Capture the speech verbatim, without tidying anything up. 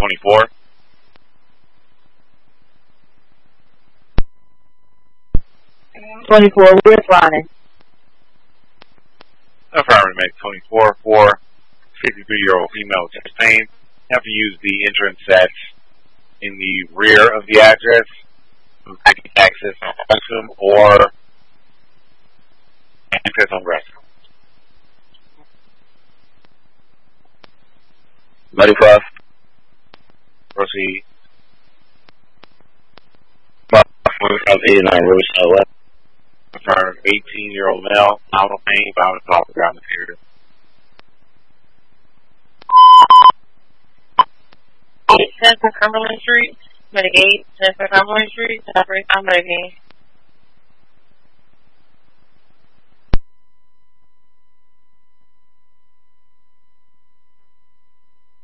twenty-four. twenty-four, we're flying. Affirmative, make twenty-four for fifty-three-year-old female chest pain. You have to use the entrance that's in the rear of the address, access on restroom or access on restroom. Buddy Cross. Proceed. eighty-nine Riverside West. Affirmative, eighteen-year-old male, abdominal pain, violent assault around the period. ten for Cumberland Street, Medicaid, ten for Cumberland Street, separate accommodating.